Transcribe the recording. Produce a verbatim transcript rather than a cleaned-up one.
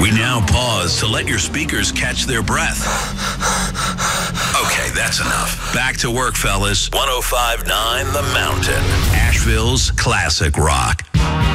We now pause to let your speakers catch their breath. Okay, that's enough. Back to work, fellas. one oh five point nine The Mountain, Asheville's classic rock.